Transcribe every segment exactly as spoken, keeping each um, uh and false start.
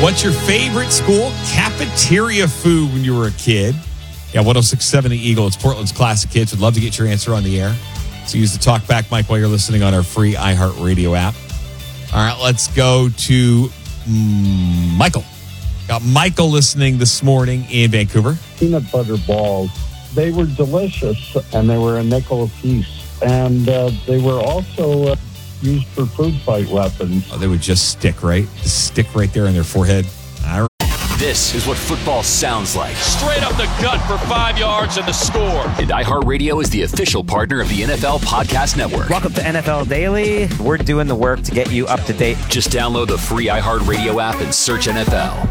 What's your favorite school cafeteria food when you were a kid? Yeah, one oh six point seven The Eagle. It's Portland's Classic Hits. Would love to get your answer on the air. So use the Talkback mic while you're listening on our free iHeartRadio app. All right, let's go to mm, Michael. Got Michael listening this morning in Vancouver. Peanut butter balls. They were delicious, and they were a nickel a piece. And uh, they were also uh, used for food fight weapons. Oh, they would just stick, right? Just stick right there in their forehead. All right. This is what football sounds like. Straight up the gut for five yards and the score. And iHeartRadio is the official partner of the N F L Podcast Network. Welcome to N F L Daily. We're doing the work to get you up to date. Just download the free iHeartRadio app and search N F L.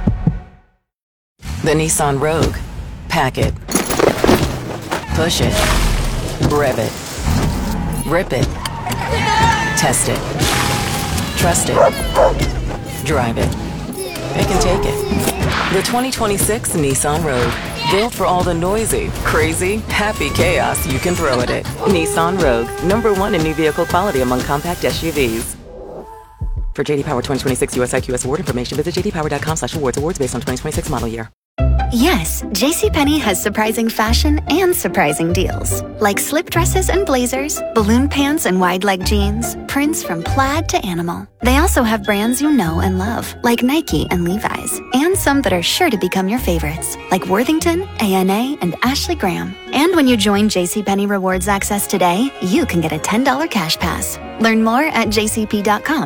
The Nissan Rogue. Pack it. Push it. Rev it. Rip it. Test it. Trust it. Drive it. Pick and take it. The twenty twenty-six Nissan Rogue. Built for all the noisy, crazy, happy chaos you can throw at it. Nissan Rogue. Number one in new vehicle quality among compact S U Vs. For J D Power twenty twenty-six U S I Q S award information, visit j d power dot com slash awards. Awards based on twenty twenty-six model year. Yes, JCPenney has surprising fashion and surprising deals. Like slip dresses and blazers, balloon pants and wide leg jeans, prints from plaid to animal. They also have brands you know and love, like Nike and Levi's, and some that are sure to become your favorites, like Worthington, A N A, and Ashley Graham. And when you join JCPenney Rewards Access today, you can get a ten dollars cash pass. Learn more at j c p dot com.